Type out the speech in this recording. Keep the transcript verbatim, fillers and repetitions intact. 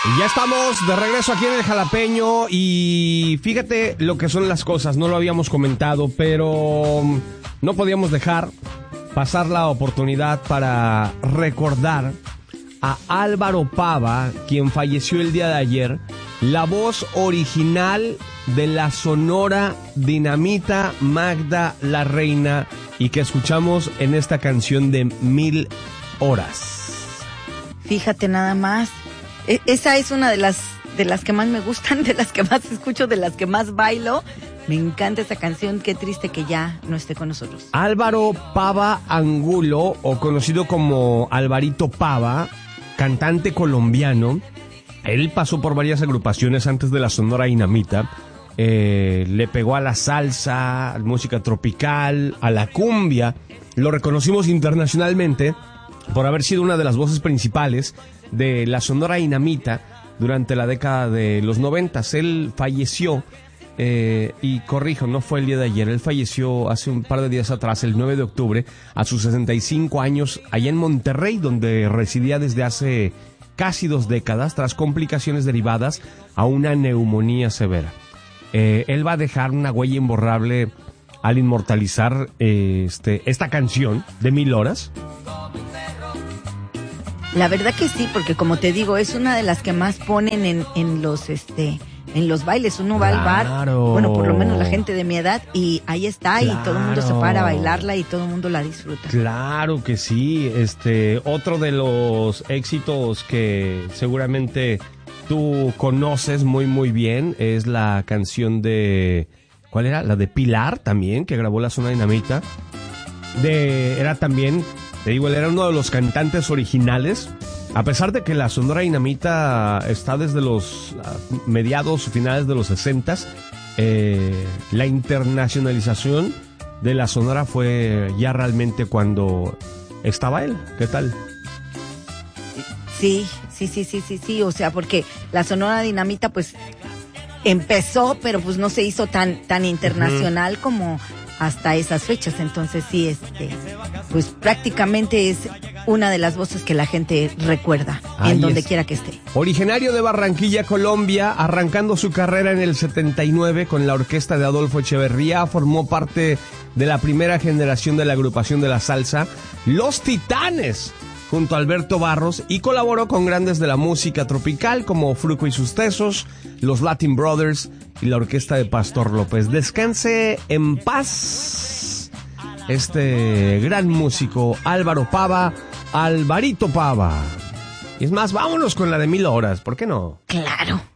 Y ya estamos de regreso aquí en el Jalapeño y fíjate lo que son las cosas, no lo habíamos comentado, pero no podíamos dejar pasar la oportunidad para recordar a Álvaro Pava, quien falleció el día de ayer, la voz original de la Sonora Dinamita, Magda la Reina, y que escuchamos en esta canción de Mil Horas. Fíjate nada más. Esa es una de las de las que más me gustan, de las que más escucho, de las que más bailo. Me encanta esa canción, qué triste que ya no esté con nosotros. Álvaro Pava Angulo, o conocido como Alvarito Pava, cantante colombiano. Él pasó por varias agrupaciones antes de la Sonora Dinamita. Eh, le pegó a la salsa, a la música tropical, a la cumbia. Lo reconocimos internacionalmente por haber sido una de las voces principales de la Sonora Dinamita durante la década de los noventas. Él falleció, eh, y corrijo, no fue el día de ayer, él falleció hace un par de días atrás, el nueve de octubre, a sus sesenta y cinco años, allá en Monterrey, donde residía desde hace casi dos décadas, tras complicaciones derivadas a una neumonía severa. Eh, él va a dejar una huella imborrable al inmortalizar eh, este, esta canción de Mil Horas. La verdad que sí, porque como te digo, es una de las que más ponen en, en los este en los bailes. Uno va Claro. al bar, bueno, por lo menos la gente de mi edad, y ahí está, Claro. y todo el mundo se para a bailarla y todo el mundo la disfruta. Claro que sí. Este, otro de los éxitos que seguramente tú conoces muy muy bien es la canción de, ¿cuál era? La de Pilar también, que grabó la Sonora Dinamita. De, era también, te digo, él era uno de los cantantes originales. A pesar de que la Sonora Dinamita está desde los uh, mediados o finales de los sesentas, eh, la internacionalización de la Sonora fue ya realmente cuando estaba él. ¿Qué tal? Sí, sí, sí, sí, sí, sí, o sea, porque la Sonora Dinamita pues empezó, pero pues no se hizo tan tan internacional uh-huh. como hasta esas fechas. Entonces sí, este, pues prácticamente es una de las voces que la gente recuerda Ahí en donde es. quiera que esté. Originario de Barranquilla, Colombia, arrancando su carrera en el setenta y nueve con la orquesta de Adolfo Echeverría, formó parte de la primera generación de la agrupación de la salsa Los Titanes, junto a Alberto Barros, y colaboró con grandes de la música tropical como Fruco y sus Tesos, los Latin Brothers y la orquesta de Pastor López. Descanse en paz este gran músico Álvaro Pava, Alvarito Pava. Y es más, vámonos con la de Mil Horas, ¿por qué no? Claro.